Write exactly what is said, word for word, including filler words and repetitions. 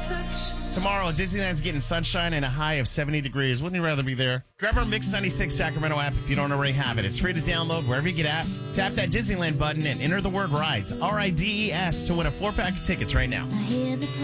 Tomorrow, Disneyland's getting sunshine and a high of seventy degrees. Wouldn't you rather be there? Grab our Mix ninety-six Sacramento app if you don't already have it. It's free to download wherever you get apps. Tap that Disneyland button and enter the word RIDES, R I D E S, to win a four-pack of tickets right now.